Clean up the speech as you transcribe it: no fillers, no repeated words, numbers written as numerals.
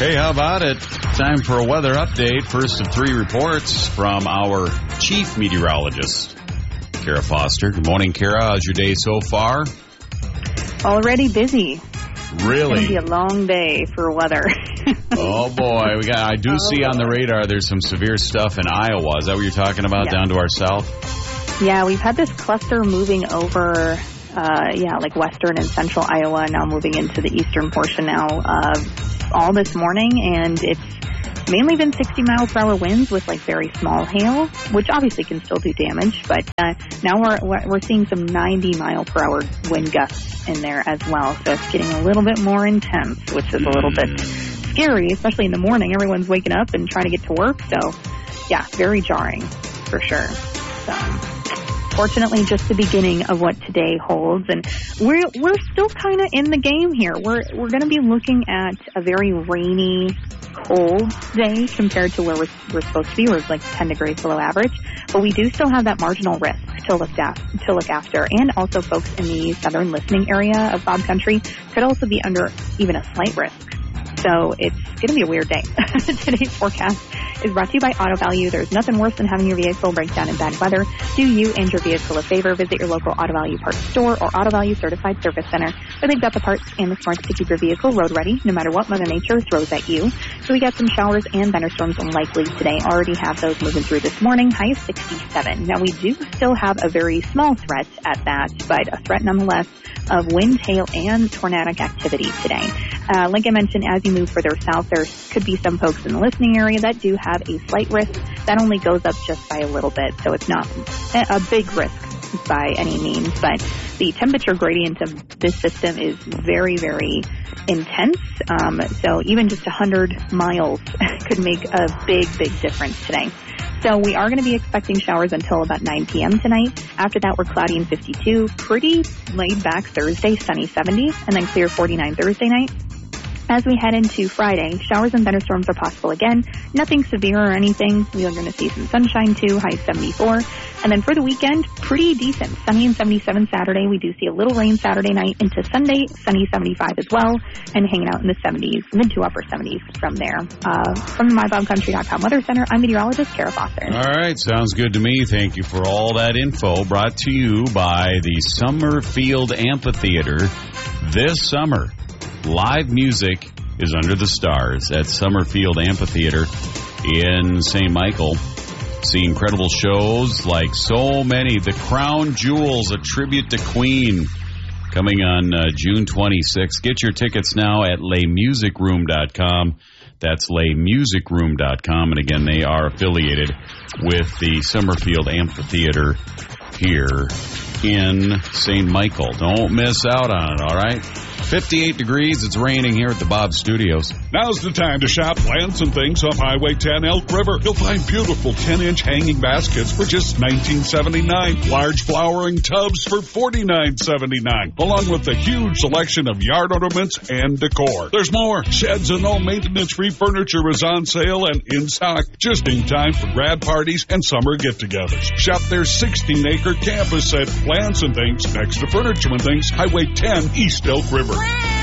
Hey, how about it? Time for a weather update. First of three reports from our chief meteorologist, Kara Foster. Good morning, Kara. How's your day so far? Already busy. Really? It's going to be a long day for weather. Oh, boy. I do see on the radar there's some severe stuff in Iowa. Is that what you're talking about, down to our south? Yeah, we've had this cluster moving over, like western and central Iowa, now moving into the eastern portion now all this morning, and it's mainly been 60 mile per hour winds with like very small hail, which obviously can still do damage, but now we're seeing some 90 mile per hour wind gusts in there as well, so it's getting a little bit more intense, which is a little bit scary, especially in the morning. Everyone's waking up and trying to get to work, so yeah, very jarring for sure. So fortunately, just the beginning of what today holds, and we're still kind of in the game here. We're going to be looking at a very rainy, cold day compared to where we're supposed to be. We're like 10 degrees below average, but we do still have that marginal risk to look after, and also folks in the southern listening area of Bob Country could also be under even a slight risk. So it's going to be a weird day. Today's forecast is brought to you by Auto Value. There's nothing worse than having your vehicle break down in bad weather. Do you and your vehicle a favor. Visit your local Auto Value parts store or Auto Value certified service center, where they've got the parts and the smarts to keep your vehicle road ready, no matter what Mother Nature throws at you. So we got some showers and thunderstorms likely today. Already have those moving through this morning. High of 67. Now we do still have a very small threat at that, but a threat nonetheless of wind, hail, and tornadic activity today. Like I mentioned, as you move further south, there could be some folks in the listening area that do have a slight risk. That only goes up just by a little bit, so it's not a big risk by any means. But the temperature gradient of this system is very, very intense. So even just 100 miles could make a big, big difference today. So we are going to be expecting showers until about 9 p.m. tonight. After that, we're cloudy and 52. Pretty laid back Thursday, sunny 70, and then clear 49 Thursday night. As we head into Friday, showers and thunderstorms are possible again. Nothing severe or anything. We are going to see some sunshine too, high 74. And then for the weekend, pretty decent. Sunny and 77 Saturday. We do see a little rain Saturday night into Sunday, sunny 75 as well, and hanging out in the 70s, mid to upper 70s from there. From the MyBobCountry.com Weather Center, I'm meteorologist Kara Foster. All right, sounds good to me. Thank you for all that info. Brought to you by the Summerfield Amphitheater this summer. Live music is under the stars at Summerfield Amphitheater in St. Michael. See incredible shows like so many. The Crown Jewels, a tribute to Queen, coming on June 26th. Get your tickets now at LayMusicRoom.com. That's LayMusicRoom.com. And again, they are affiliated with the Summerfield Amphitheater here in St. Michael. Don't miss out on it, all right? 58 degrees. It's raining here at the Bob Studios. Now's the time to shop Plants and Things off Highway 10 Elk River. You'll find beautiful 10-inch hanging baskets for just $19.79. Large flowering tubs for $49.79. Along with a huge selection of yard ornaments and decor. There's more. Sheds and all maintenance-free furniture is on sale and in stock. Just in time for grad parties and summer get-togethers. Shop their 16-acre campus at Plants and Things next to Furniture and Things, Highway 10 East Elk River.